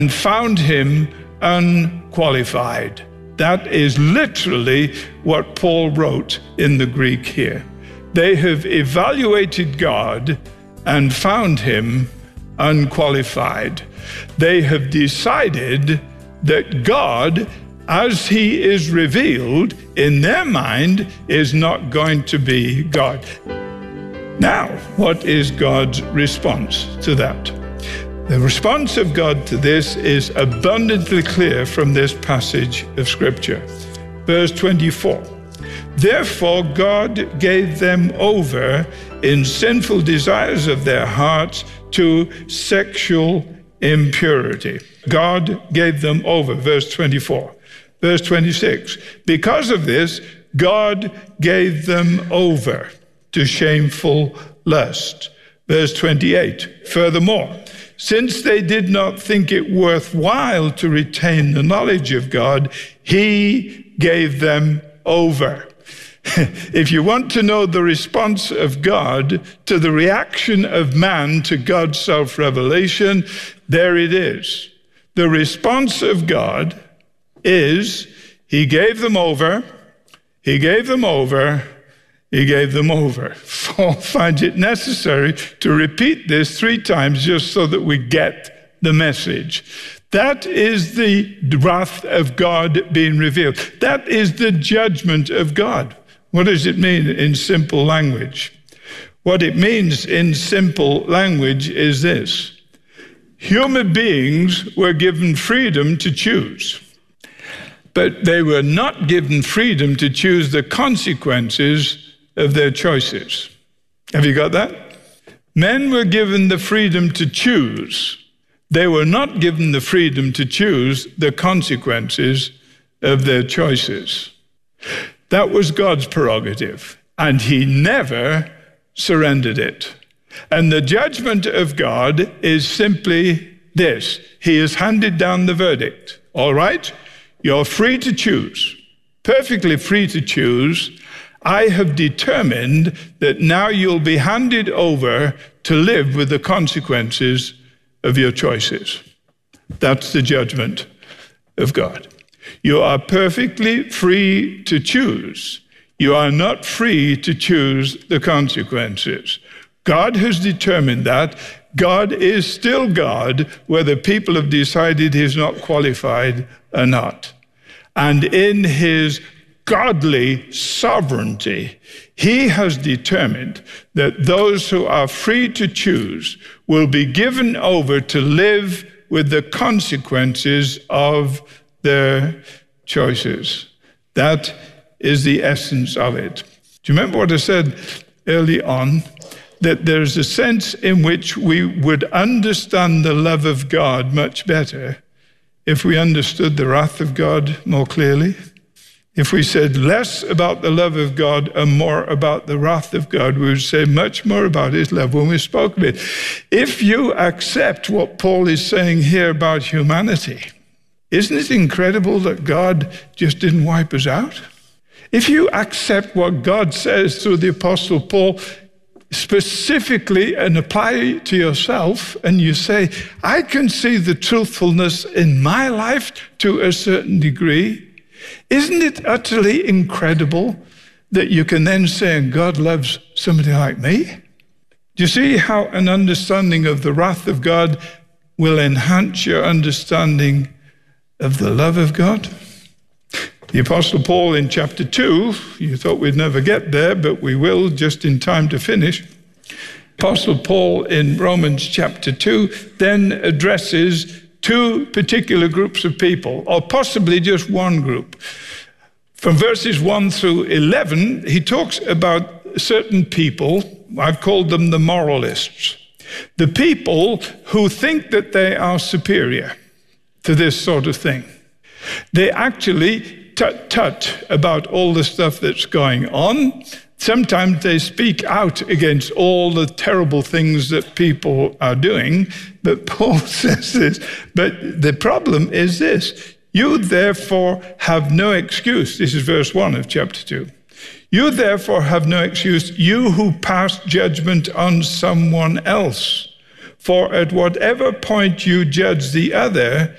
and found him unqualified. That is literally what Paul wrote in the Greek here. They have evaluated God and found him unqualified. They have decided that God, as he is revealed in their mind, is not going to be God. Now, what is God's response to that? The response of God to this is abundantly clear from this passage of Scripture. Verse 24, therefore God gave them over in sinful desires of their hearts to sexual impurity. God gave them over, verse 24. Verse 26, because of this, God gave them over to shameful lust. Verse 28, furthermore, since they did not think it worthwhile to retain the knowledge of God, he gave them over. If you want to know the response of God to the reaction of man to God's self-revelation, there it is. The response of God is, he gave them over, he gave them over, he gave them over. Paul finds it necessary to repeat this 3 times just so that we get the message. That is the wrath of God being revealed. That is the judgment of God. What does it mean in simple language? What it means in simple language is this. Human beings were given freedom to choose, but they were not given freedom to choose the consequences of their choices. Have you got that? Men were given the freedom to choose. They were not given the freedom to choose the consequences of their choices. That was God's prerogative, and he never surrendered it. And the judgment of God is simply this. He has handed down the verdict. All right? You're free to choose, perfectly free to choose. I have determined that now you'll be handed over to live with the consequences of your choices. That's the judgment of God. You are perfectly free to choose. You are not free to choose the consequences. God has determined that. God is still God, whether people have decided he's not qualified or not. And in his godly sovereignty, he has determined that those who are free to choose will be given over to live with the consequences of their choices. That is the essence of it. Do you remember what I said early on? That there's a sense in which we would understand the love of God much better if we understood the wrath of God more clearly. If we said less about the love of God and more about the wrath of God, we would say much more about his love when we spoke of it. If you accept what Paul is saying here about humanity, isn't it incredible that God just didn't wipe us out? If you accept what God says through the Apostle Paul specifically and apply it to yourself, and you say, I can see the truthfulness in my life to a certain degree, isn't it utterly incredible that you can then say, God loves somebody like me? Do you see how an understanding of the wrath of God will enhance your understanding of the love of God? The Apostle Paul in chapter 2, you thought we'd never get there, but we will just in time to finish. Apostle Paul in Romans chapter 2 then addresses 2 particular groups of people, or possibly just one group. From verses 1 through 11, he talks about certain people. I've called them the moralists. The people who think that they are superior to this sort of thing. They actually tut about all the stuff that's going on. Sometimes they speak out against all the terrible things that people are doing. But Paul says this, but the problem is this. You therefore have no excuse. This is verse 1 of chapter 2. You therefore have no excuse, you who pass judgment on someone else. For at whatever point you judge the other,